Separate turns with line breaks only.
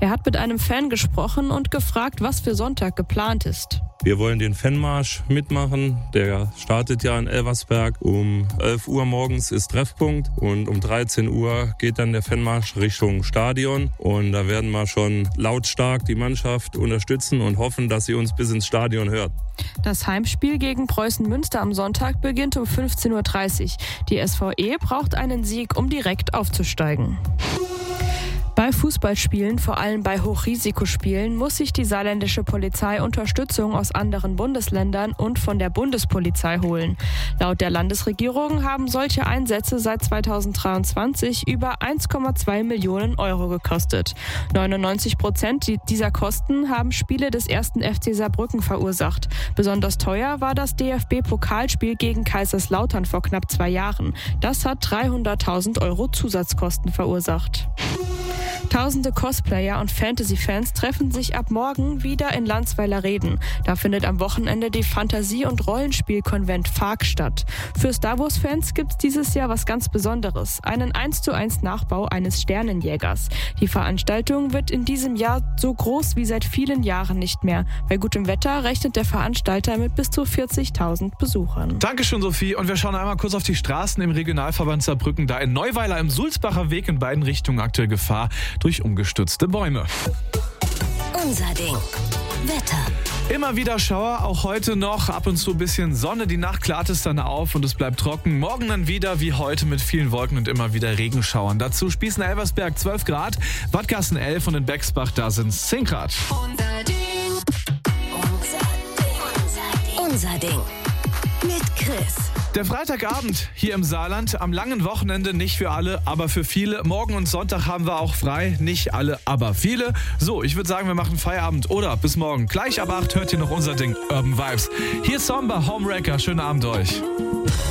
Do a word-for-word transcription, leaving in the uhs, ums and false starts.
Er hat mit einem Fan gesprochen und gefragt, was für Sonntag geplant ist.
Wir wollen den Fanmarsch mitmachen. Der startet ja in Elversberg. Um elf Uhr morgens ist Treffpunkt und um dreizehn Uhr geht dann der Fanmarsch Richtung Stadion. Und da werden wir schon lautstark die Mannschaft unterstützen und hoffen, dass sie uns bis ins Stadion hört.
Das Heimspiel gegen Preußen Münster am Sonntag beginnt um fünfzehn Uhr dreißig. Die S V E braucht einen Sieg, um direkt aufzusteigen. Bei Fußballspielen, vor allem bei Hochrisikospielen, muss sich die saarländische Polizei Unterstützung aus anderen Bundesländern und von der Bundespolizei holen. Laut der Landesregierung haben solche Einsätze seit zweitausenddreiundzwanzig über eins Komma zwei Millionen Euro gekostet. neunundneunzig Prozent dieser Kosten haben Spiele des ersten F C Saarbrücken verursacht. Besonders teuer war das D F B-Pokalspiel gegen Kaiserslautern vor knapp zwei Jahren. Das hat dreihunderttausend Euro Zusatzkosten verursacht. Tausende Cosplayer und Fantasy-Fans treffen sich ab morgen wieder in Landsweiler-Reden. Da findet am Wochenende die Fantasie- und Rollenspiel-Konvent F A Q statt. Für Star Wars-Fans gibt's dieses Jahr was ganz Besonderes. Einen eins zu eins Nachbau eines Sternenjägers. Die Veranstaltung wird in diesem Jahr so groß wie seit vielen Jahren nicht mehr. Bei gutem Wetter rechnet der Veranstalter mit bis zu vierzigtausend Besuchern.
Dankeschön, Sophie. Und wir schauen einmal kurz auf die Straßen im Regionalverband Saarbrücken. Da in Neuweiler im Sulzbacher Weg in beiden Richtungen aktuell Gefahr durch umgestürzte Bäume.
Unser Ding. Wetter.
Immer wieder Schauer, auch heute noch. Ab und zu ein bisschen Sonne. Die Nacht klart es dann auf und es bleibt trocken. Morgen dann wieder wie heute mit vielen Wolken und immer wieder Regenschauern. Dazu Spießen-Elversberg zwölf Grad, Wattgassen elf und in Bexbach da sind es zehn Grad.
Unser Ding. Unser Ding. Unser Ding. Mit Chris.
Der Freitagabend hier im Saarland, am langen Wochenende nicht für alle, aber für viele. Morgen und Sonntag haben wir auch frei, nicht alle, aber viele. So, ich würde sagen, wir machen Feierabend oder bis morgen. Gleich ab acht hört ihr noch unser Ding, Urban Vibes. Hier ist Somber, Homewrecker, schönen Abend euch.